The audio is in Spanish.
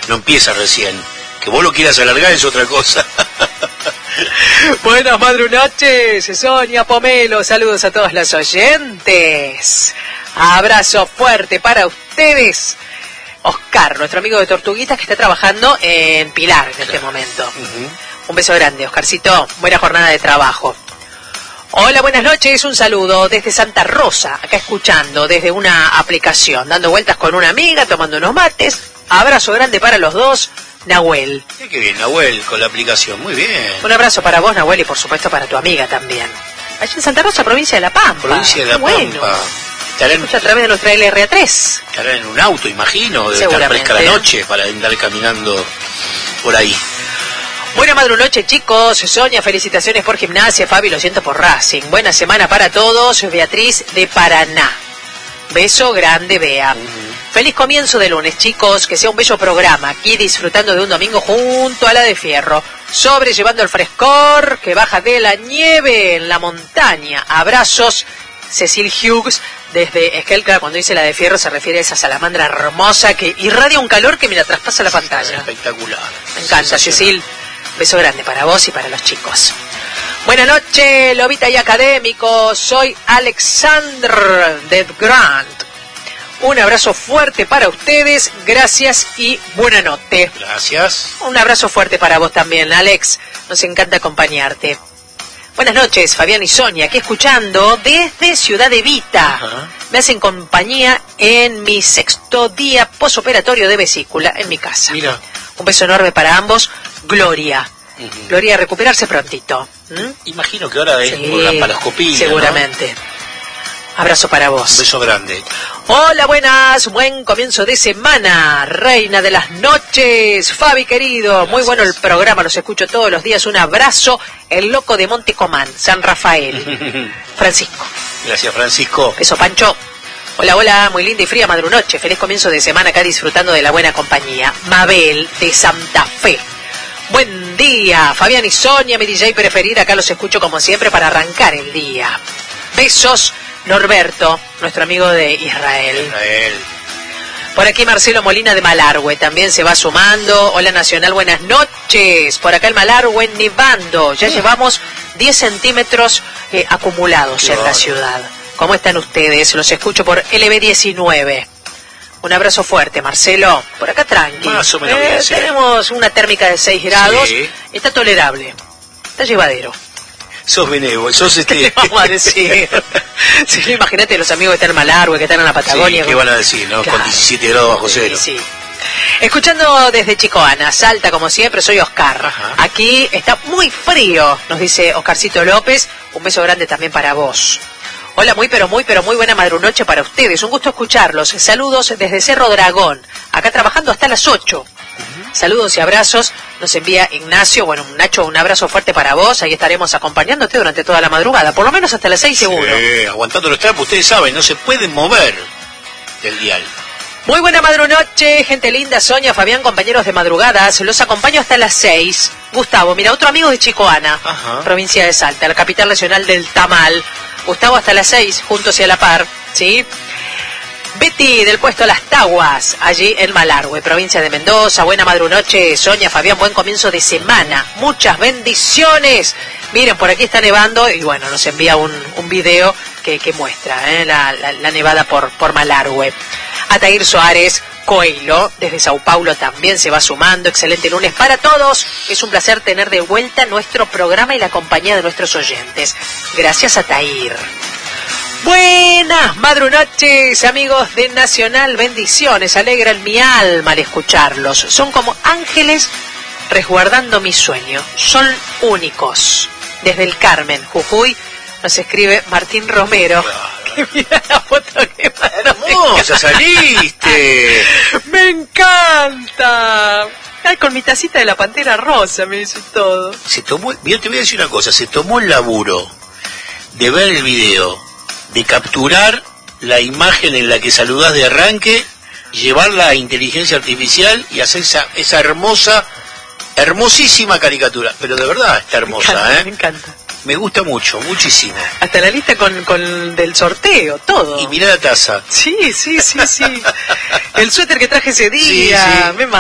no empieza recién. Que vos lo quieras alargar es otra cosa. Buenas madrunoches, Sonia Pomelo, saludos a todos los oyentes. Abrazo fuerte para ustedes. Oscar, nuestro amigo de Tortuguitas que está trabajando en Pilar en este momento. Un beso grande, Oscarcito, buena jornada de trabajo. Hola, buenas noches, un saludo desde Santa Rosa, acá escuchando desde una aplicación, dando vueltas con una amiga, tomando unos mates. Abrazo grande para los dos, Nahuel. Qué bien, Nahuel, con la aplicación, muy bien. Un abrazo para vos, Nahuel, y por supuesto para tu amiga también. Allí en Santa Rosa, provincia de La Pampa. Provincia de La Pampa. Estarán a través de nuestra LRA3. Estarán en un auto, imagino, debe estar fresca la noche para andar caminando por ahí. Buena madrunoche, chicos. Sonia, felicitaciones por Gimnasia. Fabi, lo siento por Racing. Buena semana para todos. Beatriz de Paraná. Beso grande, Bea. Feliz comienzo de lunes, chicos. Que sea un bello programa. Aquí disfrutando de un domingo junto a la de Fierro. Sobrellevando el frescor que baja de la nieve en la montaña. Abrazos. Cecil Hughes desde Esquelca. Cuando dice la de Fierro se refiere a esa salamandra hermosa que irradia un calor que mira traspasa la pantalla. Espectacular. Me encanta, Cecil. Beso grande para vos y para los chicos. Buenas noches, Lobita y académicos. Soy Alexander de Grant. Un abrazo fuerte para ustedes. Gracias y buena noche. Gracias. Un abrazo fuerte para vos también, Alex. Nos encanta acompañarte. Buenas noches, Fabián y Sonia, aquí escuchando desde Ciudad Evita. Me hacen compañía en mi 6º día posoperatorio de vesícula en mi casa. Mira. Un beso enorme para ambos. Gloria. Gloria, recuperarse prontito. Imagino que ahora es por la paroscopía. Seguramente. ¿No? Abrazo para vos. Un beso grande. Hola, buenas. Buen comienzo de semana. Reina de las noches. Fabi, querido. Gracias. Muy bueno el programa. Los escucho todos los días. Un abrazo. El loco de Montecomán, San Rafael. Francisco. Gracias, Francisco. Beso, Pancho. Hola, hola. Muy linda y fría madrunoche. Feliz comienzo de semana acá disfrutando de la buena compañía. Mabel, de Santa Fe. Buen día. Fabián y Sonia, mi DJ preferida. Acá los escucho como siempre para arrancar el día. Besos. Norberto, nuestro amigo de Israel. Por aquí Marcelo Molina de Malargüe también se va sumando. Hola Nacional, buenas noches. Por acá el Malargüe nevando. Ya llevamos 10 centímetros acumulados en la ciudad. ¿Cómo están ustedes? Los escucho por LB19. Un abrazo fuerte, Marcelo. Por acá tranqui. Más o menos bien, sí. Tenemos una térmica de 6 grados. Sí. Está tolerable. Está llevadero. Sos benévolo, sos ¿Qué vamos a decir? Sí, imagínate los amigos que están en Malargüe, que están en la Patagonia. Sí, ¿qué van a decir, no? Claro. Con 17 grados bajo cero. Sí. Escuchando desde Chicoana, Salta como siempre, soy Oscar. Aquí está muy frío, nos dice Oscarcito López. Un beso grande también para vos. Hola, muy buena madrunoche para ustedes. Un gusto escucharlos. Saludos desde Cerro Dragón. Acá trabajando hasta las 8. Saludos y abrazos, nos envía Ignacio. Bueno, Nacho, un abrazo fuerte para vos. Ahí estaremos acompañándote durante toda la madrugada, por lo menos hasta las 6 seguro. Aguantando los trapos, ustedes saben, no se pueden mover del dial. Muy buena madrunoche, gente linda, Sonia, Fabián, compañeros de madrugadas. Los acompaño hasta las 6. Gustavo, mira, otro amigo de Chicoana, provincia de Salta, la capital nacional del tamal. Gustavo, hasta las 6, juntos y a la par, ¿sí? Betty del puesto Las Taguas, allí en Malargüe, provincia de Mendoza. Buena madrunoche, Sonia, Fabián, buen comienzo de semana. Muchas bendiciones. Miren, por aquí está nevando y bueno, nos envía un video que muestra la nevada por Malargüe. Atair Soares Coelho, desde Sao Paulo, también se va sumando. Excelente lunes para todos. Es un placer tener de vuelta nuestro programa y la compañía de nuestros oyentes. Gracias, Atair. Buenas madrunoches, amigos de Nacional, bendiciones, alegran mi alma al escucharlos. Son como ángeles resguardando mi sueño, son únicos. Desde el Carmen, Jujuy, nos escribe Martín Romero. Que mira la foto que mandó. ¡Hermosa saliste! ¡Me encanta! Ay, con mi tacita de la Pantera Rosa me dice todo. Yo te voy a decir una cosa, se tomó el laburo de ver el video, de capturar la imagen en la que saludás de arranque, llevarla a inteligencia artificial y hacer esa hermosísima caricatura. Pero de verdad está hermosa, Me encanta. Me gusta mucho, muchísimo. Hasta la lista con del sorteo, todo. Y mirá la taza. Sí. El suéter que traje ese día, sí. me